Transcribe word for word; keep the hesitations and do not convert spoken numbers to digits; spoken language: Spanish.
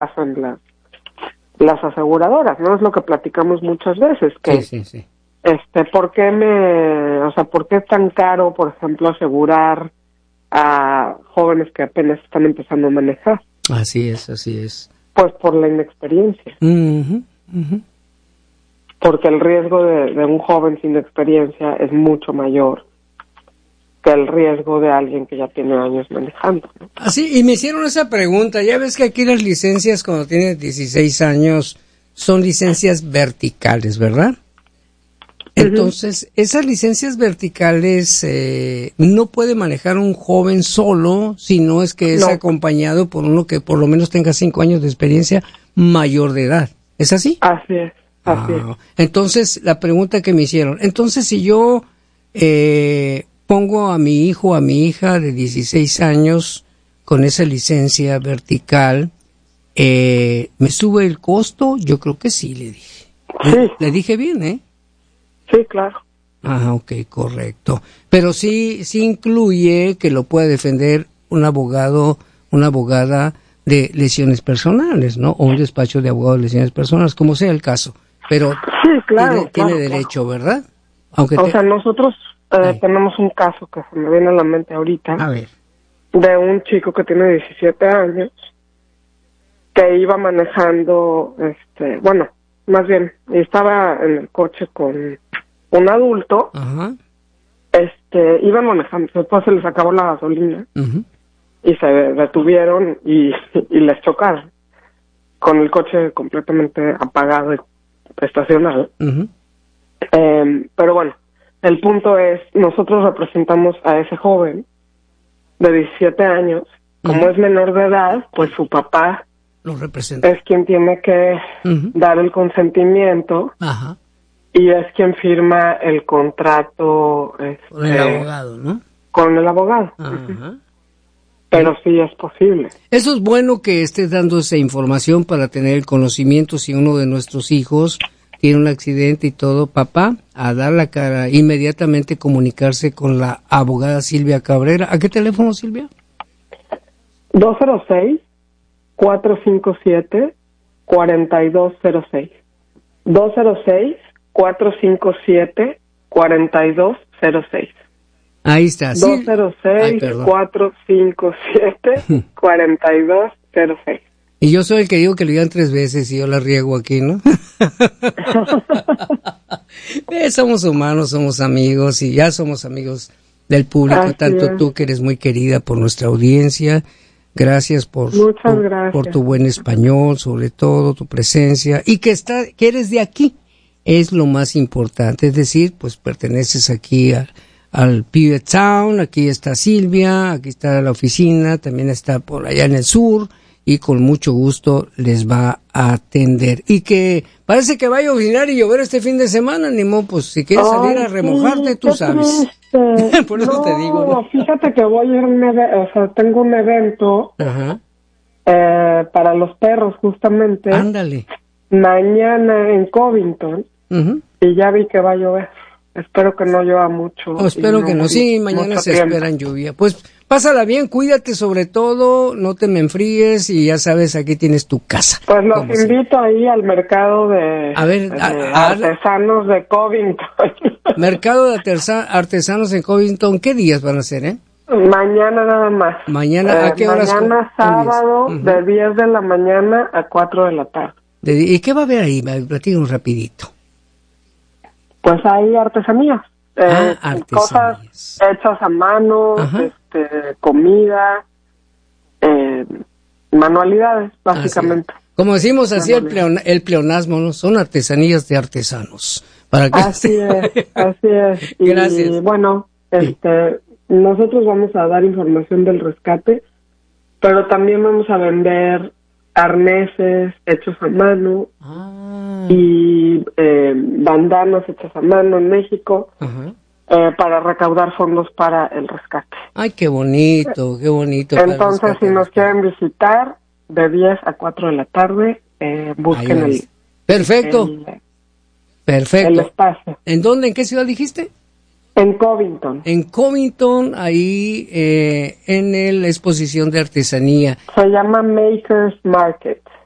hacen las, las aseguradoras, ¿no? Es lo que platicamos muchas veces, que, sí, sí, sí. este, ¿por qué me, o sea, por qué es tan caro, por ejemplo, asegurar a jóvenes que apenas están empezando a manejar? Así es, así es. Pues por la inexperiencia. Uh-huh, uh-huh. Porque el riesgo de, de un joven sin experiencia es mucho mayor que el riesgo de alguien que ya tiene años manejando, ¿no? Así, y me hicieron esa pregunta. Ya ves que aquí las licencias cuando tienes dieciséis años son licencias verticales, ¿verdad? Entonces, uh-huh. esas licencias verticales eh, no puede manejar un joven solo, si no es que es no. acompañado por uno que por lo menos tenga cinco años de experiencia mayor de edad. ¿Es así? Así es, así ah, es. Entonces, la pregunta que me hicieron, entonces si yo eh, pongo a mi hijo, a mi hija de dieciséis años con esa licencia vertical, eh, ¿me sube el costo? Yo creo que sí, le dije. Sí. Le, le dije bien, ¿eh? Sí, claro. Ah, ok, correcto. Pero sí, sí incluye que lo pueda defender un abogado, una abogada de lesiones personales, ¿no? O un despacho de abogado de lesiones personales, como sea el caso. Pero sí, claro, tiene, claro, tiene claro. derecho, ¿verdad? Aunque o te... sea, nosotros eh, tenemos un caso que se me viene a la mente ahorita. A ver. De un chico que tiene diecisiete años, que iba manejando, este, bueno, más bien, estaba en el coche con un adulto. Ajá. Este, iban manejando, después se les acabó la gasolina, uh-huh. y se detuvieron y, y les chocaron, con el coche completamente apagado y estacionado. Uh-huh. Eh, pero bueno, el punto es, nosotros representamos a ese joven de diecisiete años, como uh-huh. es menor de edad, pues su papá lo representa. Es quien tiene que uh-huh. dar el consentimiento. Ajá. Y es quien firma el contrato este, con el abogado, ¿no? Con el abogado. Ajá. Pero sí es posible. Eso es bueno que estés dando esa información para tener el conocimiento si uno de nuestros hijos tiene un accidente y todo. Papá, a dar la cara, inmediatamente comunicarse con la abogada Silvia Cabrera. ¿A qué teléfono, Silvia? dos cero seis, cuatro cinco siete, cuatro dos cero seis. dos cero seis, cuatro cinco siete, cuatro dos cero seis. Ahí está. Sí. dos cero seis, cuatro cinco siete, cuatro dos cero seis. Y yo soy el que digo que lo digan tres veces y yo la riego aquí, ¿no? eh, somos humanos, somos amigos y ya somos amigos del público, Así tanto es. Tú que eres muy querida por nuestra audiencia. Gracias por, Muchas por, gracias. por tu buen español, sobre todo tu presencia y que está, que eres de aquí. Es lo más importante, es decir, pues perteneces aquí a, al Puget Sound, aquí está Silvia, aquí está la oficina, también está por allá en el sur y con mucho gusto les va a atender. Y que parece que va a llover y llover este fin de semana, ni modo, pues si quieres Ay, salir a remojarte, sí, tú sabes. Por eso no, te digo. ¿no? Fíjate que voy a ir a un evento, o sea, tengo un evento Ajá. Eh, para los perros justamente. Ándale. Mañana en Covington. Uh-huh. Y ya vi que va a llover. Espero que no llueva mucho. Oh, espero no, que no. Sí, mañana se tiempo. esperan lluvia. Pues pásala bien, cuídate sobre todo, no te me enfríes y ya sabes, aquí tienes tu casa. Pues los invito sea. ahí al mercado de, a ver, de a, artesanos a, de Covington. Mercado de artesanos en Covington, ¿qué días van a ser, eh? Mañana nada más. Mañana, ¿a qué horas? Mañana sábado, uh-huh. de diez de la mañana a cuatro de la tarde. De, ¿Y qué va a haber ahí? Platícanos rapidito. Pues hay artesanías, eh, ah, artesanías. Cosas hechas a mano, Ajá. este, comida, eh, manualidades, básicamente. Así Como decimos así el, pleon, el pleonasmo, ¿no? Son artesanías de artesanos. Para que así es, así es. Y Gracias. bueno, este, sí. nosotros vamos a dar información del rescate, pero también vamos a vender arneses hechos a mano ah. y eh, bandanas hechas a mano en México uh-huh. eh, para recaudar fondos para el rescate. Ay, qué bonito, qué bonito. Entonces, si nos quieren visitar, de diez a cuatro de la tarde, eh, busquen el... Perfecto, el, perfecto. El espacio. ¿En dónde, en qué ciudad dijiste? En Covington. En Covington, ahí eh, en la exposición de artesanía. Se llama Makers Market.